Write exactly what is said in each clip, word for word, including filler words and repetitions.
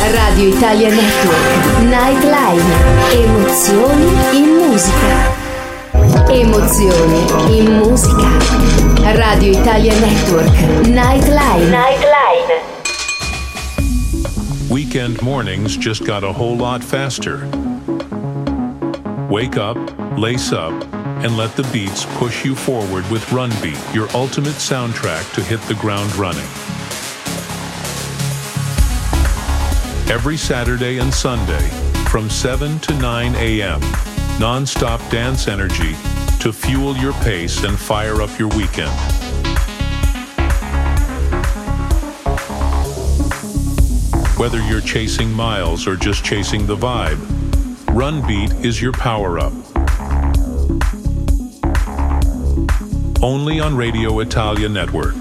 Radio Italia Network, Nightline. Emozioni in musica. Emozioni in musica. Radio Italia Network, Nightline. Nightline. Weekend mornings just got a whole lot faster. Wake up, lace up, and let the beats push you forward with Run Beat, your ultimate soundtrack to hit the ground running. Every Saturday and Sunday, from seven to nine a.m., non-stop dance energy to fuel your pace and fire up your weekend. Whether you're chasing miles or just chasing the vibe, Run Beat is your power-up. Only on Radio Italia Network.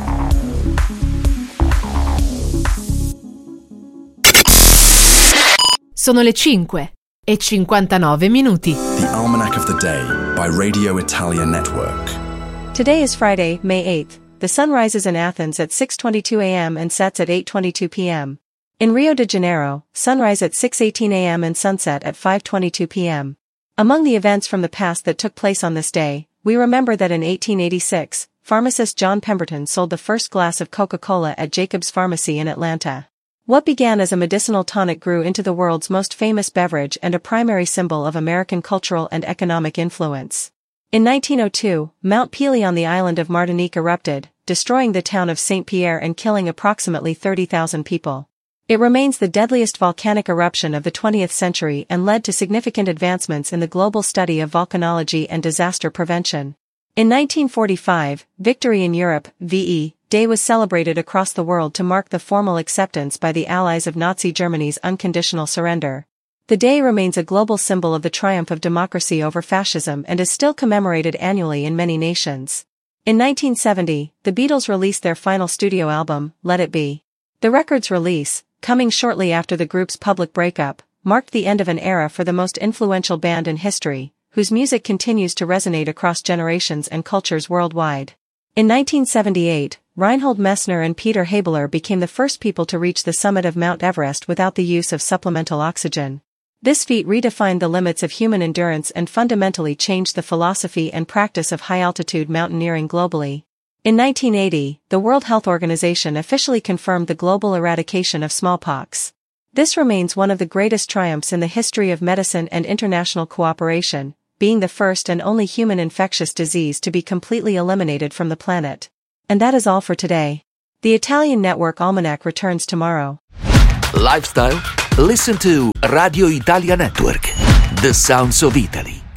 Sono le cinque e cinquantanove minuti. The Almanac of the Day by Radio Italia Network. Today is Friday, May eighth. The sun rises in Athens at six twenty-two a.m. and sets at eight twenty-two p.m. In Rio de Janeiro, sunrise at six eighteen a.m. and sunset at five twenty-two p.m. Among the events from the past that took place on this day, we remember that in eighteen eighty-six, pharmacist John Pemberton sold the first glass of Coca-Cola at Jacobs Pharmacy in Atlanta. What began as a medicinal tonic grew into the world's most famous beverage and a primary symbol of American cultural and economic influence. In nineteen oh two, Mount Pelee on the island of Martinique erupted, destroying the town of Saint Pierre and killing approximately thirty thousand people. It remains the deadliest volcanic eruption of the twentieth century and led to significant advancements in the global study of volcanology and disaster prevention. In nineteen forty-five, Victory in Europe, V E, Day was celebrated across the world to mark the formal acceptance by the Allies of Nazi Germany's unconditional surrender. The day remains a global symbol of the triumph of democracy over fascism and is still commemorated annually in many nations. In nineteen seventy, the Beatles released their final studio album, Let It Be. The record's release, coming shortly after the group's public breakup, marked the end of an era for the most influential band in history, whose music continues to resonate across generations and cultures worldwide. In nineteen seventy-eight, Reinhold Messner and Peter Habeler became the first people to reach the summit of Mount Everest without the use of supplemental oxygen. This feat redefined the limits of human endurance and fundamentally changed the philosophy and practice of high-altitude mountaineering globally. In nineteen eighty, the World Health Organization officially confirmed the global eradication of smallpox. This remains one of the greatest triumphs in the history of medicine and international cooperation, being the first and only human infectious disease to be completely eliminated from the planet. And that is all for today. The Italian Network Almanac returns tomorrow. Lifestyle? Listen to Radio Italia Network, the sounds of Italy.